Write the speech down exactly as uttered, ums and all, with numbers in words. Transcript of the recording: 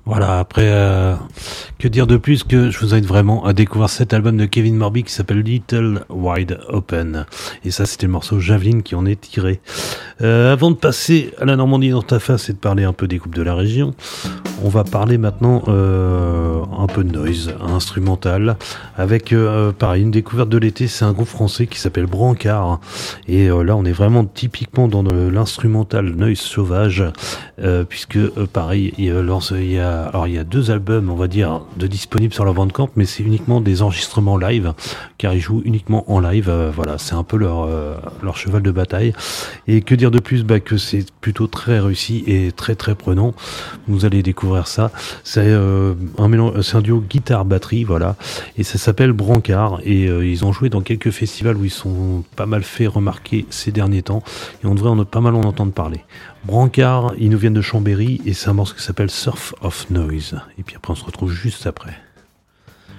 Voilà, après, euh, que dire de plus que je vous invite vraiment à découvrir cet album de Kevin Morby qui s'appelle Little Wide Open. Et ça, c'était le morceau Javelin qui en est tiré. Euh, avant de passer à la Normandie dans ta face et de parler un peu des groupes de la région, on va parler maintenant euh, un peu de noise, instrumental, avec, euh, pareil, une découverte de l'été, c'est un groupe français qui s'appelle Brancard. Et euh, là, on est vraiment typiquement dans de l'instrumental noise sauvage, euh, puisque, euh, pareil, il, euh, lance, il y a alors il y a deux albums, on va dire, de disponibles sur leur Bandcamp, mais c'est uniquement des enregistrements live, car ils jouent uniquement en live. Euh, voilà, c'est un peu leur euh, leur cheval de bataille. Et que dire de plus, bah, que c'est plutôt très réussi et très très prenant. Vous allez découvrir ça. C'est euh, un mélange, c'est un duo guitare-batterie, voilà, et ça s'appelle Brancard. Et euh, ils ont joué dans quelques festivals où ils sont pas mal fait remarquer ces derniers temps, et on devrait en pas mal en entendre parler. Brancard, ils nous viennent de Chambéry et c'est un morceau qui s'appelle Surf of Noise. Et puis après on se retrouve juste après.